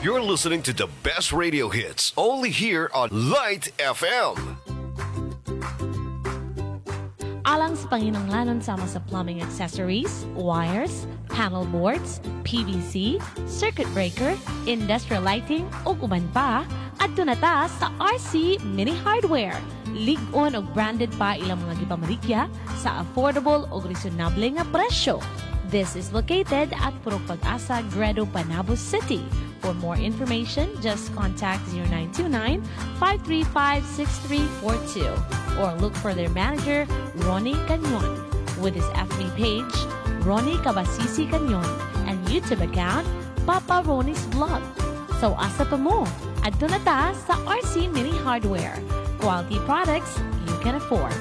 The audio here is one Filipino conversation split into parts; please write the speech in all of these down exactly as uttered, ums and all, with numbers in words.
You're listening to the best radio hits only here on Light F M. Alang sa panginanglanon sama sa plumbing accessories, wires, panel boards, P V C, circuit breaker, industrial lighting, o uban pa, adto na ta sa R C Mini Hardware. Lig-on o branded pa ilang mga gipamarikya sa affordable o reasonable nga presyo. This is located at Purok Pag-asa, Gredo, Panabo City. For more information, just contact zero nine two nine, five three five, six three four two or look for their manager, Ronnie Canyon, with his F B page, Ronnie Kabasisi Canyon, and YouTube account, Papa Ronnie's Vlog. So asa pa mo, adto na ta sa R C Mini Hardware. Quality products you can afford.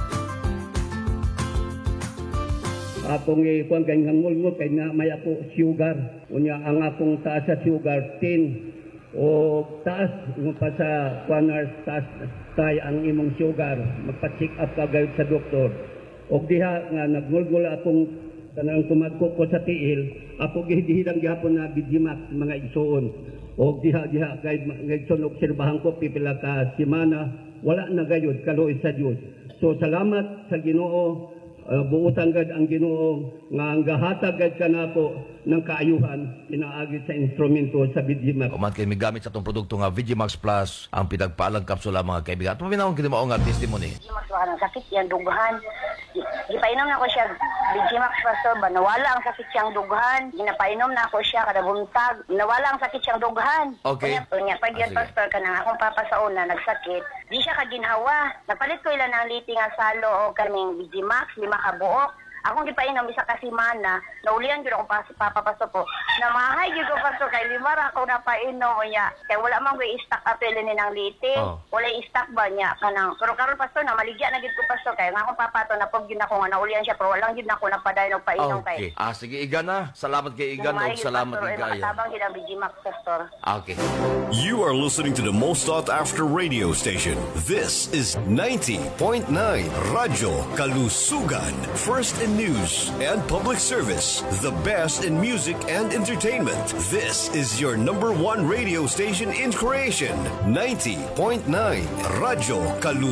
Akong ikuan kay ngangulngol kay nga may ako sugar. Unya ang akong taas sa sugar ten o taas mo pa sa kuanars taas tay ang imong sugar. Magpa-check up ka gayud sa doktor. Og diha nga nagngulngol akong kanang kumadko ko sa tiil, ako gihidang gihapon na Vigimax mga igsoon. Og diha diha kay gayud obserbahan ko pipila ka semana wala na gayud kaluoy sa Dios. So salamat sa Ginoo. Uh, buutan gad ang Ginoo nga ang gahatag gad kanako ng kaayuhan pinaagi sa instrumento sa Vigimax. Uman kay migamit sa itong produkto nga Vigimax Plus ang pinagpaalang kapsula mga kaibigan. At paminawang kini mao nga testimony. Vigimax wala ang sakit yan dughan. Gipainom na ko siya Vigimax Pastor ba nawala ang sakit siyang dughan. Ginapainom na ako siya kada buntag. Nawala ang sakit siyang dughan. Okay. Kunya pag yan Ah, Pastor kanang akong papa sa una nagsakit. Di siya kaginhawa. Nagpalit ko ilan ng liting nga salo o kaming Vigimax lima ka buok. Akong gipainom isa ka semana, naulian gyud ako pa papa pasto po. Namahay gyud ko pasto kay lima ra ako napainom niya. Kay wala man ko i-stock apel ni nang liting. Oh. Wala i-stock ba niya kanang. Pero karon pasto na maligya na gyud ko pasto kay nga akong papa to napog gyud ako nga naulian siya pero wala gyud nako napadayon og painom Okay. kay. Ah, sige, Igan na. Salamat kay Igan o salamat kay Gaya. Tabang gyud ang Vigimax Pastor. Okay. You are listening to the most sought after radio station. This is ninety point nine Radyo Kalusugan. First in news and public service. The best in music and entertainment. This is your number one radio station in creation. ninety point nine Radyo Kalusugan.